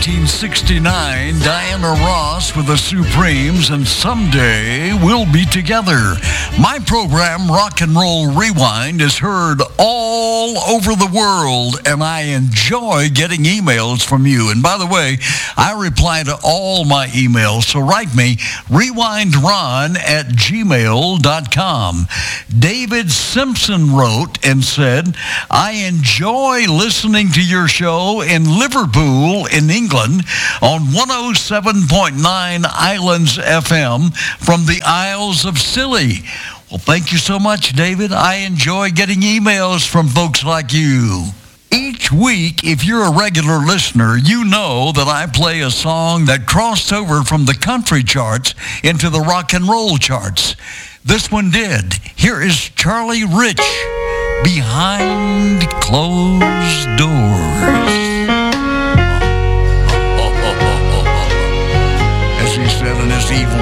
1969, Diana Ross with the Supremes, and Someday We'll Be Together. My program, Rock and Roll Rewind, is heard all over the world, and I enjoy getting emails from you. And by the way, I reply to all my emails, so write me, rewindron@gmail.com. David Simpson wrote and said, I enjoy listening to your show in Liverpool, in England, on 107.9 Islands FM from the Isles of Scilly. Well, thank you so much, David. I enjoy getting emails from folks like you. Each week, if you're a regular listener, you know that I play a song that crossed over from the country charts into the rock and roll charts. This one did. Here is Charlie Rich, Behind Closed Doors. As he said in his evil